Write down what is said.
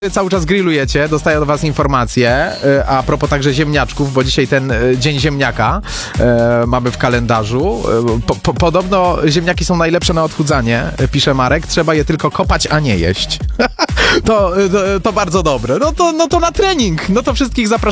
Cały czas grillujecie, dostaję od was informacje a propos także ziemniaczków, bo dzisiaj ten dzień ziemniaka mamy w kalendarzu. Podobno ziemniaki są najlepsze na odchudzanie, pisze Marek, trzeba je tylko kopać, a nie jeść. To bardzo dobre. No to na trening, no to wszystkich zapraszam.